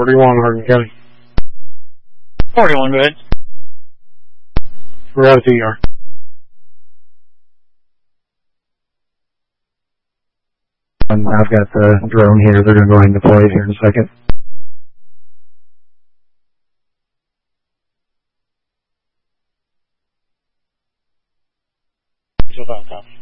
41, Hardin County. 41, go ahead. We're out of ER. I've got the drone here. They're going to go ahead and deploy it here in a second. So about that.